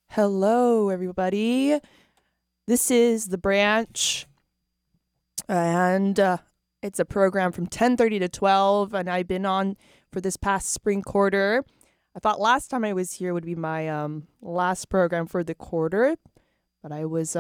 Hello, everybody. This is The Branch, and it's a program from 10:30 to 12, and I've been on for this past spring quarter. I thought last time I was here would be my last program for the quarter, but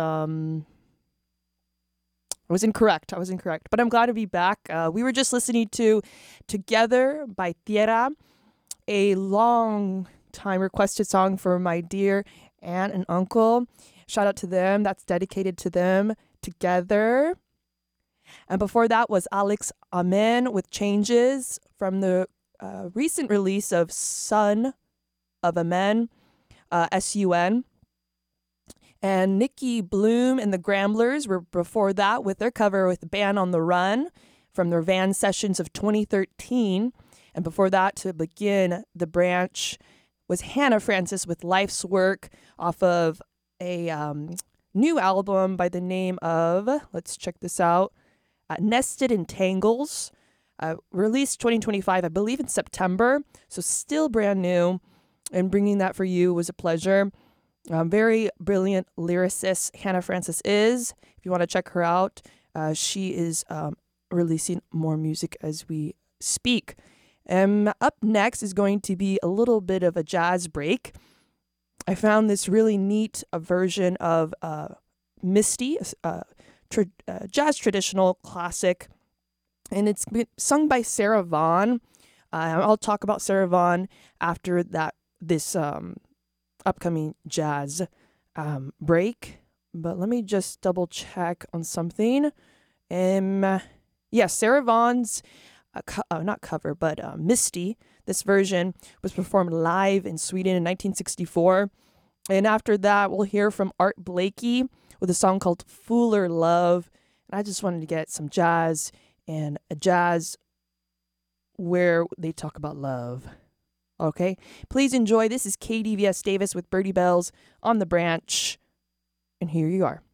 I was incorrect. But I'm glad to be back. We were just listening to Together by Tierra, a long time requested song for my dear aunt and uncle. Shout out to them. That's dedicated to them. Together. And before that was Alex Amen with Changes from the recent release of Son of Amen, SUN. And Nikki Bloom and the Gramblers were before that with their cover with Band on the Run from their Van Sessions of 2013. And before that, to begin The Branch, was Hannah Francis with Life's Work off of a new album by the name of, let's check this out, Nested in Tangles, released 2025, I believe in September, so still brand new, and bringing that for you was a pleasure. Very brilliant lyricist Hannah Francis is. If you want to check her out, she is releasing more music as we speak. Up next is going to be a little bit of a jazz break. I found this really neat version of Misty, jazz traditional classic, and it's been sung by Sarah Vaughan. I'll talk about Sarah Vaughan after this upcoming jazz break. But let me just double check on something. Sarah Vaughan's not cover, but Misty. This version was performed live in Sweden in 1964. And after that, we'll hear from Art Blakey with a song called Fuller Love. And I just wanted to get some jazz, and a jazz where they talk about love. Okay, please enjoy. This is KDVS Davis with Birdie Bells on The Branch. And here you are.